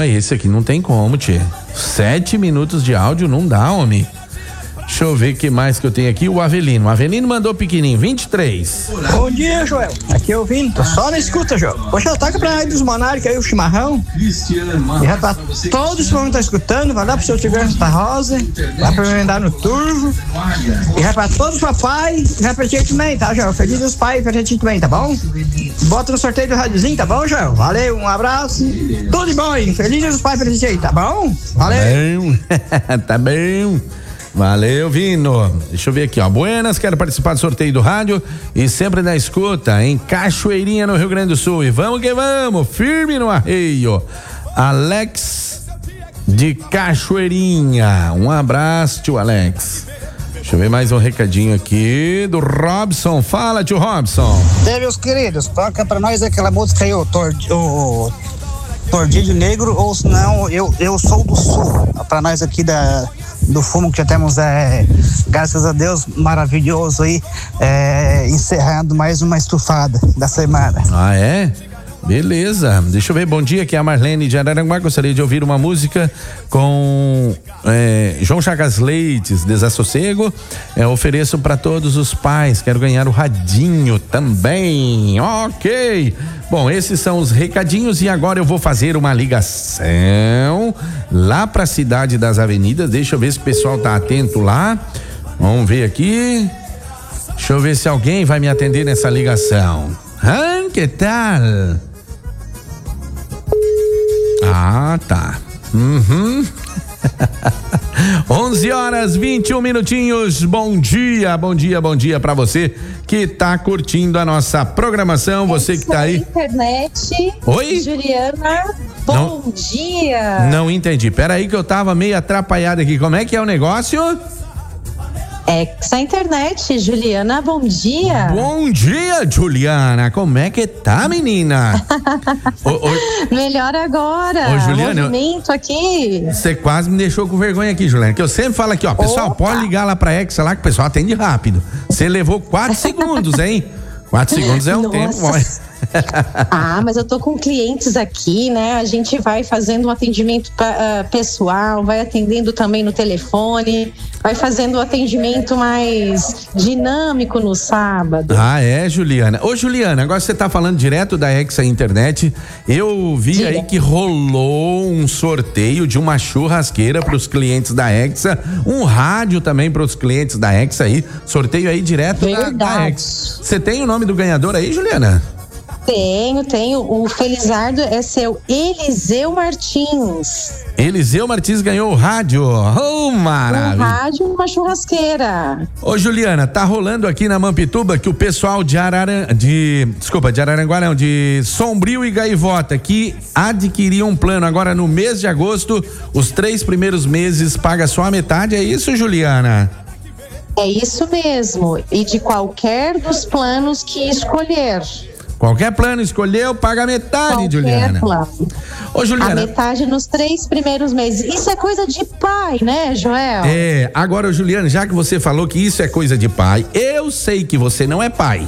mas esse aqui não tem como, tchê. 7 minutos de áudio não dá, homem. Deixa eu ver o que mais que eu tenho aqui. O Avelino. O Avelino mandou pequenininho, 23. Bom dia, Joel. Aqui é o Vini. Tô só na escuta, Joel. Hoje eu toco pra dos Monarca aí, o chimarrão. E já tá todo esse momento tá escutando. Vai lá pro seu Tiver Santa Rosa. Vai pra me andar no turvo. E vai pra todos os papai. E vai pra ti também, tá, Joel? Feliz dos pais pra ti também, tá bom? Bota no sorteio do radiozinho, tá bom, Joel? Valeu, um abraço. Tudo de bom aí. Feliz dos pais pra ti aí, tá bom? Valeu. Tá bem. Valeu, Vino. Deixa eu ver aqui, ó. Buenas, quero participar do sorteio do rádio e sempre na escuta, em Cachoeirinha, no Rio Grande do Sul. E vamos que vamos, firme no arreio. Alex de Cachoeirinha. Um abraço, tio Alex. Deixa eu ver mais um recadinho aqui do Robson. Fala, tio Robson. Meus queridos, toca pra nós aquela música aí, o Tordilho Negro, ou senão eu sou do Sul. Pra nós aqui do fumo que já temos, graças a Deus, maravilhoso aí, encerrando mais uma estufada da semana. Ah, é? Beleza, deixa eu ver, bom dia, aqui é a Marlene de Araranguá, gostaria de ouvir uma música com João Chagas Leites, Desassossego, ofereço para todos os pais, quero ganhar o radinho também, ok. Bom, esses são os recadinhos e agora eu vou fazer uma ligação lá para a Cidade das Avenidas, deixa eu ver se o pessoal tá atento lá, vamos ver aqui, deixa eu ver se alguém vai me atender nessa ligação. Que tal? Ah, tá. 11h21 minutinhos. Bom dia pra você que tá curtindo a nossa programação, você que tá aí. Internet. Oi? Juliana, bom dia. Não entendi. Pera aí que eu tava meio atrapalhado aqui. Como é que é o negócio? Essa internet, Juliana, bom dia. Bom dia, Juliana. Como é que tá, menina? Melhor agora. Ô, Juliana, movimento aqui. Você quase me deixou com vergonha aqui, Juliana, que eu sempre falo aqui, ó, pessoal, Opa. Pode ligar lá pra Hexa lá que o pessoal atende rápido. Você levou 4 segundos, hein? 4 segundos é um tempo. Mas eu tô com clientes aqui, né? A gente vai fazendo um atendimento pessoal, vai atendendo também no telefone, vai fazendo um atendimento mais dinâmico no sábado. Ah, é, Juliana? Ô, Juliana, agora você tá falando direto da Hexa Internet. Eu vi aí que rolou um sorteio de uma churrasqueira pros clientes da Hexa, um rádio também pros clientes da Hexa aí, sorteio aí direto da Hexa. Você tem o nome do ganhador aí, Juliana? Tenho. O Felizardo é seu Eliseu Martins. Eliseu Martins ganhou o rádio. Oh, maravilha. Um rádio e uma churrasqueira. Ô, Juliana, tá rolando aqui na Mampituba que o pessoal de Araranguá não, de Sombrio e Gaivota, que adquiriu um plano agora no mês de agosto, os 3 primeiros meses paga só a metade, é isso, Juliana? É isso mesmo. E de qualquer dos planos que escolher. Qualquer plano escolheu, paga metade, Juliana. Plano. Ô, Juliana. A metade nos 3 primeiros meses. Isso é coisa de pai, né, Joel? Agora, Juliana, já que você falou que isso é coisa de pai, eu sei que você não é pai.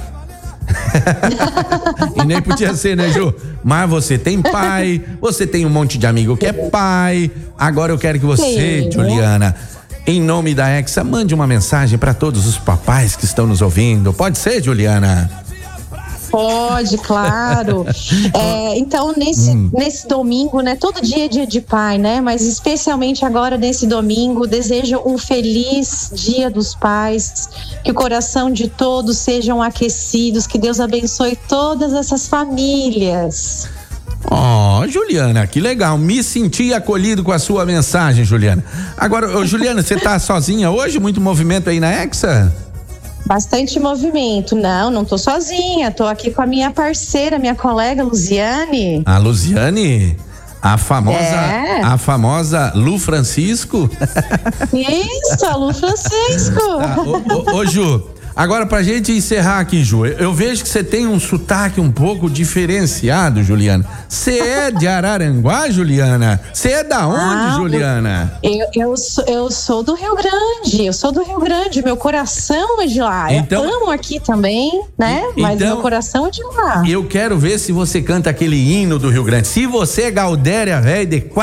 E nem podia ser, né, Ju? Mas você tem pai, você tem um monte de amigo que é pai. Agora eu quero que você, Juliana, em nome da Hexa, mande uma mensagem para todos os papais que estão nos ouvindo. Pode ser, Juliana? Pode, claro. Então, nesse domingo, né? Todo dia é dia de pai, né? Mas especialmente agora, nesse domingo, desejo um feliz Dia dos Pais, que o coração de todos sejam aquecidos, que Deus abençoe todas essas famílias. Juliana, que legal, me senti acolhido com a sua mensagem, Juliana. Agora, Juliana, você tá sozinha hoje? Muito movimento aí na Hexa? Bastante movimento. Não tô sozinha, tô aqui com a minha parceira, minha colega Luziane. A Luziane? A famosa Lu Francisco? Isso, a Lu Francisco. Ô, Ju, agora pra gente encerrar aqui, Ju, eu vejo que você tem um sotaque um pouco diferenciado, Juliana. Você é de Araranguá, Juliana? Você é da onde, Juliana? Eu sou do Rio Grande, meu coração é de lá. Então, eu amo aqui também, né? Mas meu coração é de lá. Eu quero ver se você canta aquele hino do Rio Grande. Se você é Gaudéria, velho, de